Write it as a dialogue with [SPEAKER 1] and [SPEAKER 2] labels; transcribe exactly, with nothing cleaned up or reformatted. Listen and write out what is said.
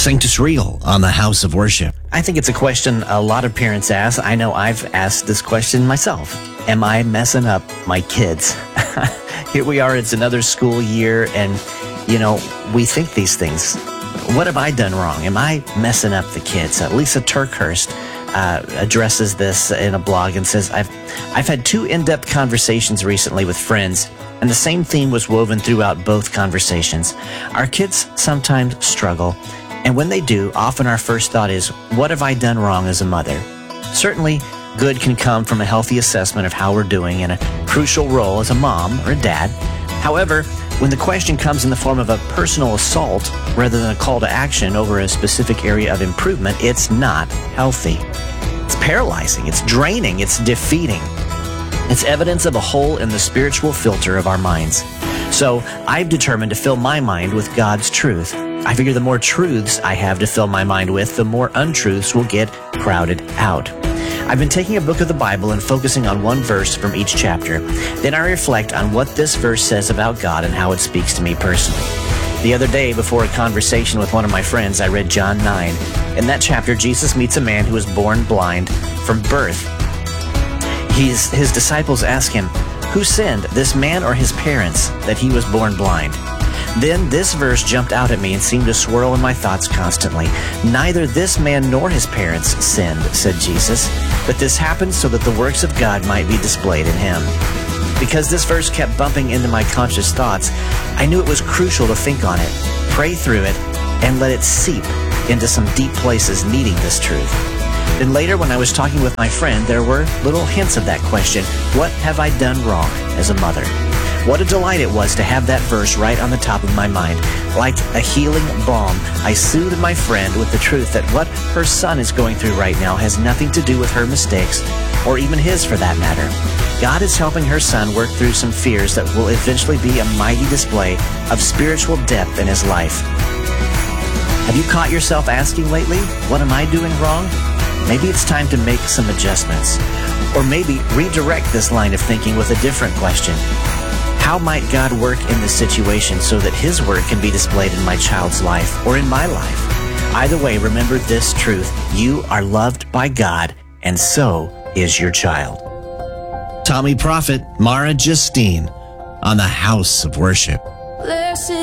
[SPEAKER 1] Sanctus Real on the House of Worship.
[SPEAKER 2] I think it's a question a lot of parents ask. I know I've asked this question myself. Am I messing up my kids? Here we are, it's another school year, and, you know, we think these things. What have I done wrong? Am I messing up the kids? Uh, Lisa Turkhurst uh, addresses this in a blog and says, I've, I've had two in-depth conversations recently with friends, and the same theme was woven throughout both conversations. Our kids sometimes struggle, and when they do, often our first thought is, what have I done wrong as a mother? Certainly, good can come from a healthy assessment of how we're doing in a crucial role as a mom or a dad. However, when the question comes in the form of a personal assault rather than a call to action over a specific area of improvement, it's not healthy. It's paralyzing, it's draining, it's defeating. It's evidence of a hole in the spiritual filter of our minds. So I've determined to fill my mind with God's truth. I figure the more truths I have to fill my mind with, the more untruths will get crowded out. I've been taking a book of the Bible and focusing on one verse from each chapter. Then I reflect on what this verse says about God and how it speaks to me personally. The other day, before a conversation with one of my friends, I read John nine. In that chapter, Jesus meets a man who was born blind from birth. He's, his disciples ask him, who sinned, this man or his parents, that he was born blind? Then this verse jumped out at me and seemed to swirl in my thoughts constantly. Neither this man nor his parents sinned, said Jesus, but this happened so that the works of God might be displayed in him. Because this verse kept bumping into my conscious thoughts, I knew it was crucial to think on it, pray through it, and let it seep into some deep places needing this truth. Then later, when I was talking with my friend, there were little hints of that question. What have I done wrong as a mother? What a delight it was to have that verse right on the top of my mind. Like a healing balm, I soothed my friend with the truth that what her son is going through right now has nothing to do with her mistakes, or even his for that matter. God is helping her son work through some fears that will eventually be a mighty display of spiritual depth in his life. Have you caught yourself asking lately, what am I doing wrong? Maybe it's time to make some adjustments. Or maybe redirect this line of thinking with a different question. How might God work in this situation so that his word can be displayed in my child's life or in my life? Either way, remember this truth. You are loved by God, and so is your child.
[SPEAKER 1] Tommy Prophet, Mara Justine on the House of Worship.
[SPEAKER 3] Blessed